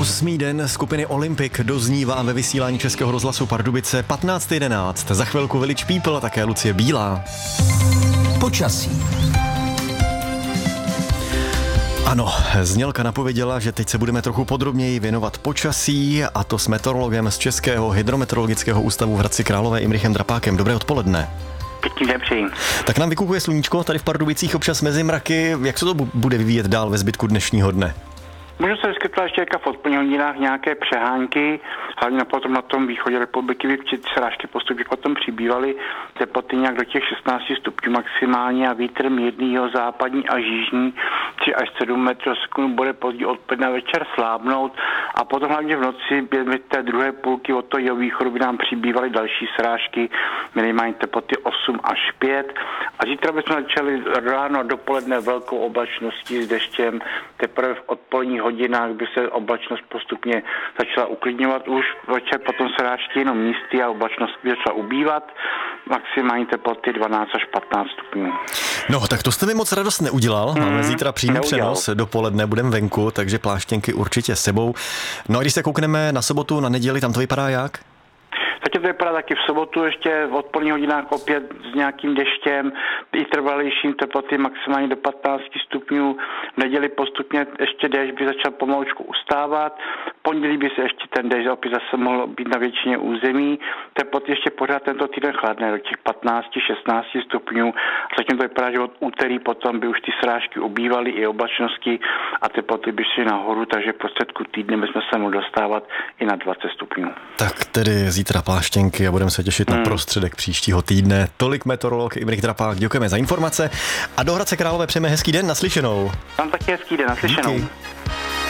Osmý den skupiny Olympic doznívá ve vysílání Českého rozhlasu Pardubice 15:11. Za chvilku Village People a také Lucie Bílá. Počasí. Ano, znělka napověděla, že teď se budeme trochu podrobněji věnovat počasí, a to s meteorologem z Českého hydrometeorologického ústavu v Hradci Králové Imrichem Drapákem. Dobré odpoledne. Pěkný den přeji. Tak nám vykukuje sluníčko, tady v Pardubicích občas mezi mraky. Jak se to bude vyvíjet dál ve zbytku dnešního dne? Můžu se vyskytovat ještě v odpoledních hodinách nějaké přehánky, hlavně potom na tom východě republiky, srážky postupně potom přibývaly, teploty nějak do těch 16 stupňů maximálně a vítr mírnýho západní a jižní 3 až 7 metrů sekund bude pozdě odpoledne večer slábnout a potom hlavně v noci během té druhé půlky od toho jihovýchodu by nám přibývaly další srážky, minimální teploty 8 až 5 a zítra bychom začali ráno a dopoledne velkou oblačností s deštěm, teprve v odpoledních hodinách by se oblačnost postupně začala uklidňovat. Už večer potom se ráčky jenom místy a oblačnost by začala ubývat. Maximální teploty 12 až 15 stupňů. No, tak to jste mi moc radost neudělal. Máme zítra přímý přenos, dopoledne budeme venku, takže pláštěnky určitě s sebou. No a když se koukneme na sobotu, na neděli, tam to vypadá jak? Zatím to vypadá taky v sobotu ještě v odpoledních hodinách opět s nějakým deštěm, i trvalejším teploty maximálně do 15 stupňů. V neděli postupně ještě déšť by začal pomalučku ustávat. V pondělí by se ještě ten déšť opět zase mohl být na většině území. Teploty ještě pořád tento týden chladné do těch 15-16 stupňů. Zatím to vypadá, že od úterý potom by už ty srážky ubývaly i oblačnosti a teploty by šly nahoru, takže v prostředku týdne bychom se mohli dostávat i na 20 stupňů. Tak tedy zítra pláštěnky a budeme se těšit na prostředek příštího týdne. Tolik meteorolog Imrich Drapák, děkujeme za informace a do Hradce Králové přejeme hezký den, naslyšenou. Tam taky hezký den, naslyšenou. Díky.